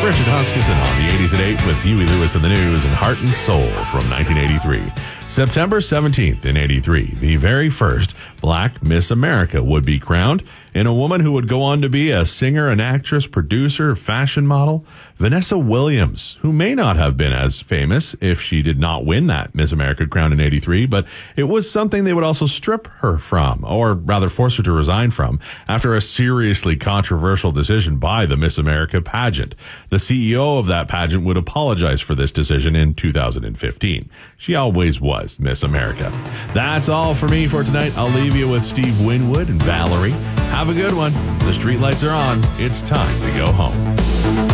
Richard Huskisson on the 80s at 8 with Huey Lewis and the News and Heart and Soul from 1983. September 17th in 83, the very first Black Miss America would be crowned, and a woman who would go on to be a singer, an actress, producer, fashion model, Vanessa Williams, who may not have been as famous if she did not win that Miss America crown in 83, but it was something they would also strip her from, or rather force her to resign from, after a seriously controversial decision by the Miss America pageant. The CEO of that pageant would apologize for this decision in 2015. She always was Miss America. That's all for me for tonight. I'll leave you with Steve Winwood and Valerie. Have a good one. The streetlights are on. It's time to go home.